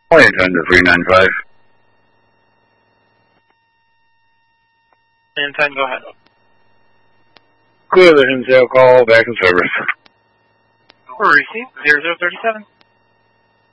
Flight attendant 395. And 10, go ahead. Clear the Hinsdale call, back in service. Receive 0037.